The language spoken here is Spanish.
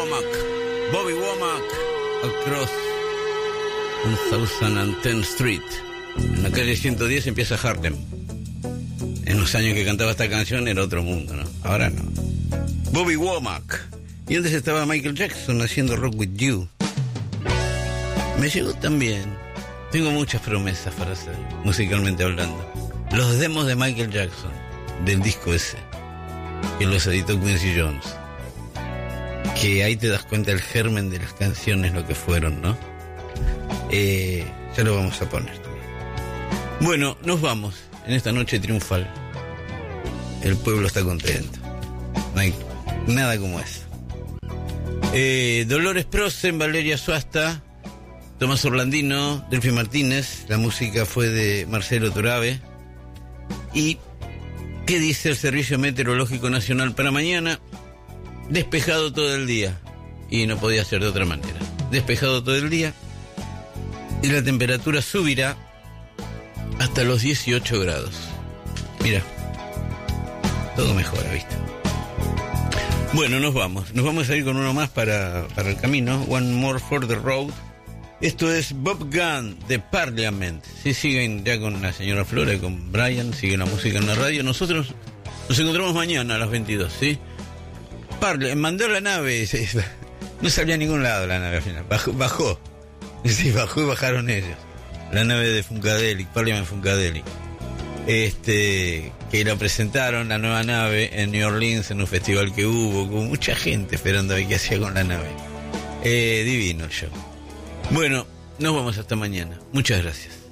Bobby Womack, Across 1010th Street. En la calle 110 empieza Harlem. En los años que cantaba esta canción era otro mundo, ¿no? Ahora no. Bobby Womack. Y antes estaba Michael Jackson haciendo Rock With You. Me llegó también. Tengo muchas promesas para hacer, musicalmente hablando. Los demos de Michael Jackson, del disco ese, que los editó Quincy Jones. Que ahí te das cuenta el germen de las canciones, lo que fueron, ¿no? Ya lo vamos a poner también. Bueno, nos vamos en esta noche triunfal. El pueblo está contento. No hay nada como eso. Dolores Prosen, Valeria Suasta, Tomás Orlandino, Delphi Martínez. La música fue de Marcelo Torabe. ¿Y qué dice el Servicio Meteorológico Nacional para mañana? Despejado todo el día. Y no podía ser de otra manera. Despejado todo el día. Y la temperatura subirá hasta los 18 grados. Mira, todo mejora, ¿viste? Bueno, nos vamos a ir con uno más para el camino. One More for the Road. Esto es Bob Gunn de Parliament. Sí, siguen ya con la señora Flora y con Brian, sigue la música en la radio. Nosotros nos encontramos mañana a las 22, ¿sí? Mandó la nave, no salió a ningún lado la nave al final, bajó. Sí, bajó y bajaron ellos. La nave de Funkadelic, Parliament Funkadelic. Que la presentaron, la nueva nave, en New Orleans, en un festival que hubo, con mucha gente esperando a ver qué hacía con la nave. Divino el show. Bueno, nos vamos hasta mañana. Muchas gracias.